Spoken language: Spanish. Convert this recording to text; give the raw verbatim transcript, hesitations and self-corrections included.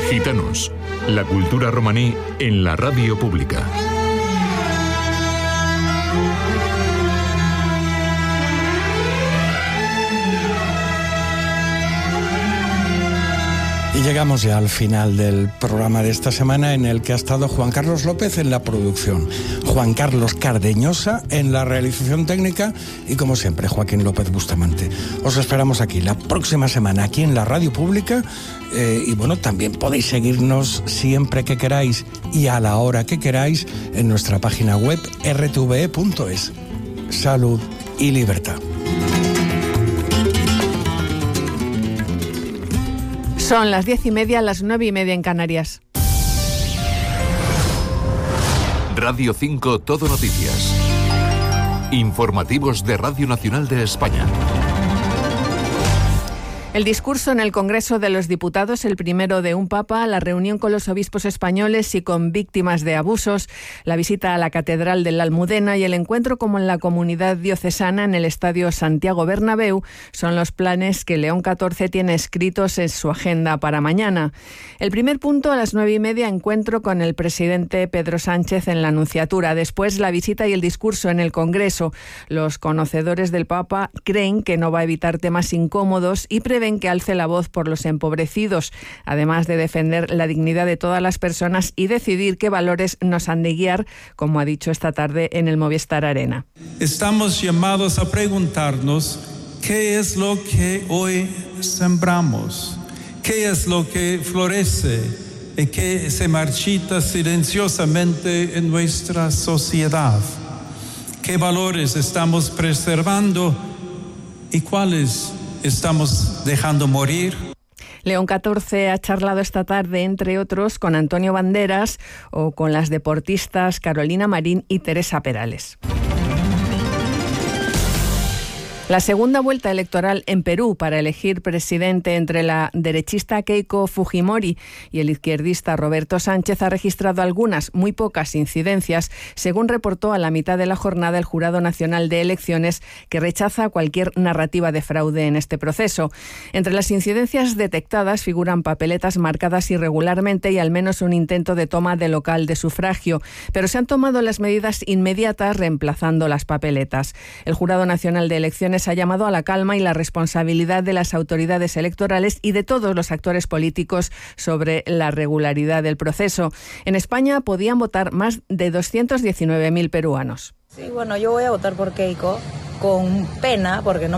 Gitanos, la cultura romaní en la radio pública. Y llegamos ya al final del programa de esta semana, en el que ha estado Juan Carlos López en la producción, Juan Carlos Cardeñosa en la realización técnica y, como siempre, Joaquín López Bustamante. Os esperamos aquí la próxima semana, aquí en la radio pública, eh, y bueno, también podéis seguirnos siempre que queráis y a la hora que queráis en nuestra página web erre te ve e punto es. Salud y libertad. Son las diez y media, las nueve y media en Canarias. Radio cinco Todo Noticias. Informativos de Radio Nacional de España. El discurso en el Congreso de los Diputados, el primero de un papa, la reunión con los obispos españoles y con víctimas de abusos, la visita a la Catedral de la Almudena y el encuentro como en la comunidad diocesana en el Estadio Santiago Bernabéu son los planes que León catorce tiene escritos en su agenda para mañana. El primer punto, a las nueve y media, encuentro con el presidente Pedro Sánchez en la Nunciatura. Después, la visita y el discurso en el Congreso. Los conocedores del Papa creen que no va a evitar temas incómodos y prevén que alce la voz por los empobrecidos, además de defender la dignidad de todas las personas y decidir qué valores nos han de guiar, como ha dicho esta tarde en el Movistar Arena. Estamos llamados a preguntarnos qué es lo que hoy sembramos, qué es lo que florece y qué se marchita silenciosamente en nuestra sociedad, qué valores estamos preservando y cuáles estamos dejando morir. León catorce ha charlado esta tarde, entre otros, con Antonio Banderas o con las deportistas Carolina Marín y Teresa Perales. La segunda vuelta electoral en Perú para elegir presidente entre la derechista Keiko Fujimori y el izquierdista Roberto Sánchez ha registrado algunas, muy pocas incidencias, según reportó a la mitad de la jornada el Jurado Nacional de Elecciones, que rechaza cualquier narrativa de fraude en este proceso. Entre las incidencias detectadas figuran papeletas marcadas irregularmente y al menos un intento de toma de local de sufragio, pero se han tomado las medidas inmediatas reemplazando las papeletas. El Jurado Nacional de Elecciones ha llamado a la calma y la responsabilidad de las autoridades electorales y de todos los actores políticos sobre la regularidad del proceso. En España podían votar más de doscientos diecinueve mil peruanos. Sí, bueno, yo voy a votar por Keiko con pena porque no